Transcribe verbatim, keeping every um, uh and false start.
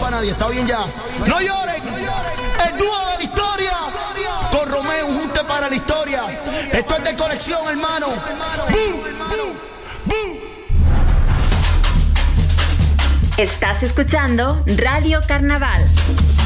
para nadie, está bien ya. No lloren, el dúo de la historia, con Romeo, un junte para la historia. Esto es de colección, hermano. ¡Bum! ¡Bum! Estás escuchando Radio Carnaval.